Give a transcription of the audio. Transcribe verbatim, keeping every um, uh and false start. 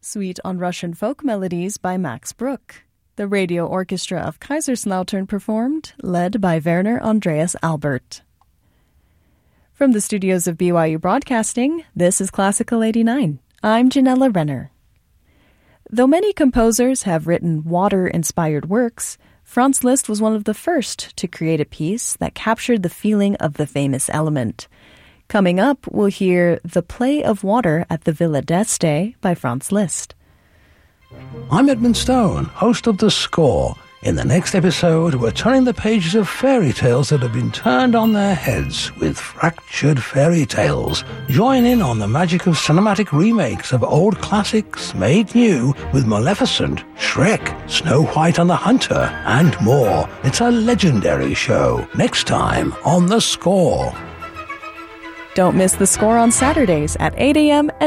Suite on Russian Folk Melodies by Max Bruch. The Radio Orchestra of Kaiserslautern performed, led by Werner Andreas Albert. From the studios of B Y U Broadcasting, this is Classical eighty-nine. I'm Janella Renner. Though many composers have written water-inspired works, Franz Liszt was one of the first to create a piece that captured the feeling of the famous element. Coming up, we'll hear The Play of Water at the Villa d'Este by Franz Liszt. I'm Edmund Stone, host of The Score. In the next episode, we're turning the pages of fairy tales that have been turned on their heads with fractured fairy tales. Join in on the magic of cinematic remakes of old classics made new with Maleficent, Shrek, Snow White and the Hunter, and more. It's a legendary show. Next time on The Score. Don't miss The Score on Saturdays at eight a.m. and